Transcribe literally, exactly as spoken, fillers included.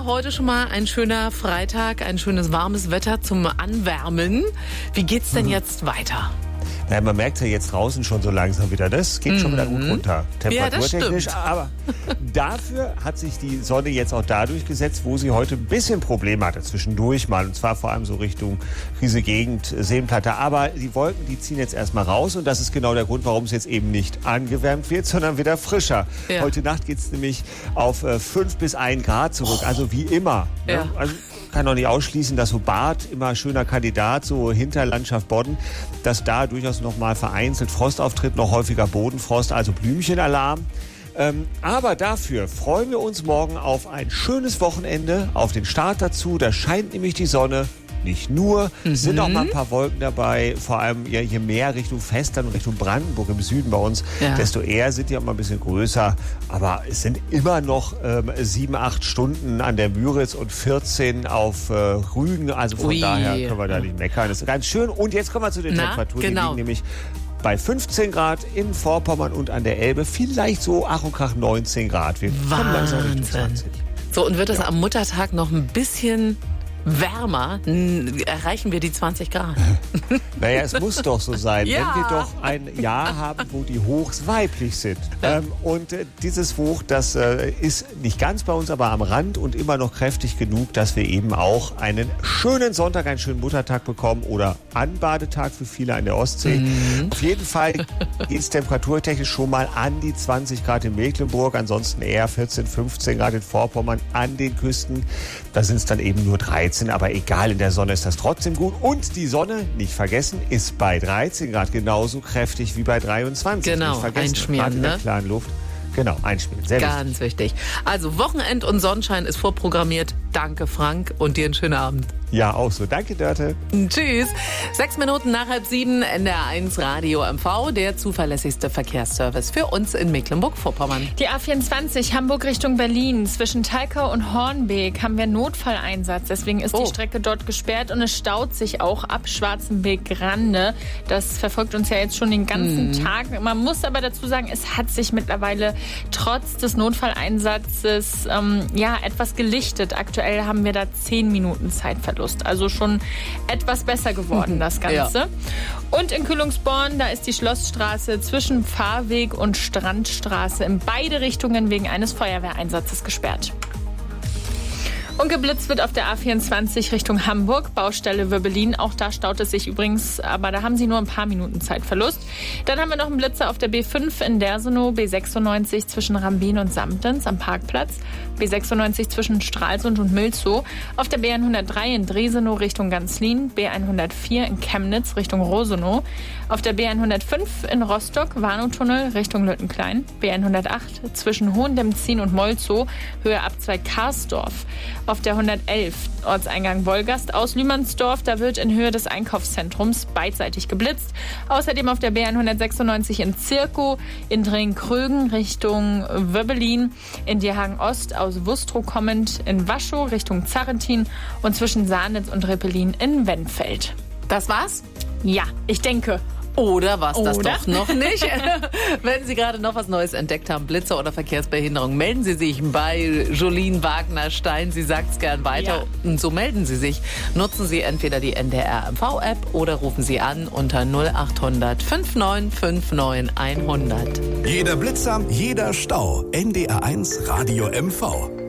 heute schon mal ein schöner Freitag, ein schönes warmes Wetter zum Anwärmen. Wie geht's denn mhm. jetzt weiter? Naja, man merkt ja jetzt draußen schon so langsam wieder, das geht schon wieder gut runter, temperaturtechnisch. Ja, aber dafür hat sich die Sonne jetzt auch dadurch gesetzt, wo sie heute ein bisschen Probleme hatte zwischendurch mal. Und zwar vor allem so Richtung Riese Gegend, Seenplatte. Aber die Wolken, die ziehen jetzt erstmal raus. Und das ist genau der Grund, warum es jetzt eben nicht angewärmt wird, sondern wieder frischer. Ja. Heute Nacht geht es nämlich auf äh, fünf bis ein Grad zurück. Oh. Also wie immer. Ja. Ne? Also, kann auch nicht ausschließen, dass so Bad, immer schöner Kandidat, so Hinterlandschaft Bodden, dass da durchaus noch mal vereinzelt Frost auftritt, noch häufiger Bodenfrost, also Blümchenalarm. Ähm, aber dafür freuen wir uns morgen auf ein schönes Wochenende, auf den Start dazu. Da scheint nämlich die Sonne. Nicht nur, es mhm. sind auch mal ein paar Wolken dabei, vor allem ja, je mehr Richtung Festland und Richtung Brandenburg im Süden bei uns, ja. desto eher sind die auch mal ein bisschen größer. Aber es sind immer noch ähm, sieben, acht Stunden an der Müritz und vierzehn auf äh, Rügen. Also von Ui. daher können wir da nicht meckern. Das ist ganz schön. Und jetzt kommen wir zu den Na, Temperaturen. Genau. Die liegen nämlich bei fünfzehn Grad in Vorpommern und an der Elbe. Vielleicht so Ach und Krach neunzehn Grad. Wir kommen langsam Richtung zwanzig. So, und wird es ja. am Muttertag noch ein bisschen wärmer, erreichen wir die zwanzig Grad. Naja, es muss doch so sein, ja. wenn wir doch ein Jahr haben, wo die Hochs weiblich sind. Ähm, und äh, dieses Hoch, das äh, ist nicht ganz bei uns, aber am Rand und immer noch kräftig genug, dass wir eben auch einen schönen Sonntag, einen schönen Muttertag bekommen oder Anbadetag für viele an der Ostsee. Mhm. Auf jeden Fall geht es temperaturtechnisch schon mal an die zwanzig Grad in Mecklenburg, ansonsten eher vierzehn, fünfzehn Grad in Vorpommern an den Küsten. Da sind es dann eben nur dreizehn. Aber egal, in der Sonne ist das trotzdem gut. Und die Sonne, nicht vergessen, ist bei dreizehn Grad genauso kräftig wie bei dreiundzwanzig. Genau, nicht vergessen, einschmieren, in der ne? klaren Luft. Genau, einschmieren. Sehr Ganz wichtig. wichtig. Also Wochenend und Sonnenschein ist vorprogrammiert. Danke, Frank, und dir einen schönen Abend. Ja, auch so. Danke, Dörte. Tschüss. Sechs Minuten nach halb sieben, N D R eins Radio M V, der zuverlässigste Verkehrsservice für uns in Mecklenburg-Vorpommern. Die A vierundzwanzig Hamburg Richtung Berlin. Zwischen Thalkau und Hornbeek haben wir Notfalleinsatz. Deswegen ist oh. die Strecke dort gesperrt und es staut sich auch ab Schwarzenbeek-Rande. Das verfolgt uns ja jetzt schon den ganzen mm. Tag. Man muss aber dazu sagen, es hat sich mittlerweile trotz des Notfalleinsatzes ähm, ja, etwas gelichtet. Aktuell haben wir da zehn Minuten Zeitverlust. Also schon etwas besser geworden, das Ganze. Ja. Und in Kühlungsborn, da ist die Schlossstraße zwischen Fahrweg und Strandstraße in beide Richtungen wegen eines Feuerwehreinsatzes gesperrt. Und geblitzt wird auf der A vierundzwanzig Richtung Hamburg, Baustelle Wöbbelin. Auch da staut es sich übrigens, aber da haben sie nur ein paar Minuten Zeitverlust. Dann haben wir noch einen Blitzer auf der B fünf in Dersenow, B sechsundneunzig zwischen Rambin und Samtens am Parkplatz, B sechsundneunzig zwischen Stralsund und Milzow, auf der B hundertdrei in Dresenow Richtung Ganzlin, B hundertvier in Chemnitz Richtung Rosenow, auf der B hundertfünf in Rostock, Warnow-Tunnel Richtung Lüttenklein, B hundertacht zwischen Hohendemzin und Molzow, Höhe Abzweig Karsdorf. Auf der hundertelf Ortseingang Wolgast aus Lühmannsdorf, da wird in Höhe des Einkaufszentrums beidseitig geblitzt. Außerdem auf der B hundertsechsundneunzig in Zirkow, in Drenkrögen Richtung Wöbbelin, in Dierhagen Ost aus Wustrow kommend, in Waschow Richtung Zarrentin und zwischen Sahnitz und Rippelin in Wendfeld. Das war's? Ja, ich denke. Oder was das Oder? doch noch nicht? Wenn Sie gerade noch was Neues entdeckt haben, Blitzer oder Verkehrsbehinderung, melden Sie sich bei Jolien Wagner-Stein. Sie sagt es gern weiter. Ja. Und so melden Sie sich. Nutzen Sie entweder die N D R M V-App oder rufen Sie an unter null acht hundert fünf neun fünf neun hundert. Jeder Blitzer, jeder Stau. N D R eins Radio M V.